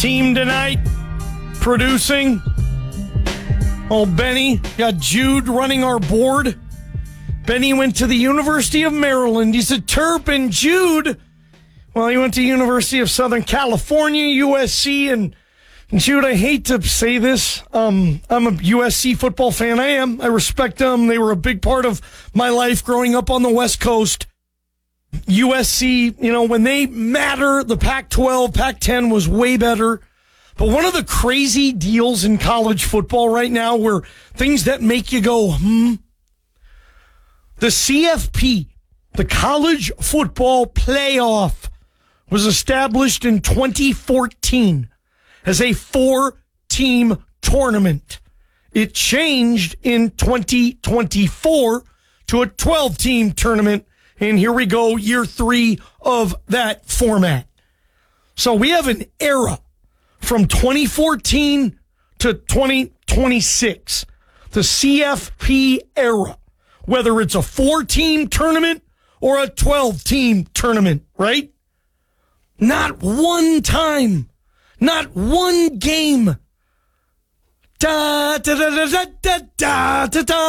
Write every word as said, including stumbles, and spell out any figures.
team tonight, producing. Oh, Benny, got Jude running our board. Benny went to the University of Maryland. He's a Terp, and Jude, well, he went to University of Southern California, U S C, and Jude, I hate to say this. Um, I'm a U S C football fan. I am. I respect them. They were a big part of my life growing up on the West Coast. U S C, you know, when they matter, the Pac twelve, Pac ten was way better. But one of the crazy deals in college football right now were things that make you go, hmm. The C F P, the College Football Playoff, was established in twenty fourteen as a four-team tournament. It changed in twenty twenty-four to a twelve-team tournament. And here we go, year three of that format. So we have an era from twenty fourteen to twenty twenty-six, the C F P era, whether it's a four-team tournament or a twelve-team tournament, right? Not one time, not one game. Da da da da da da da da.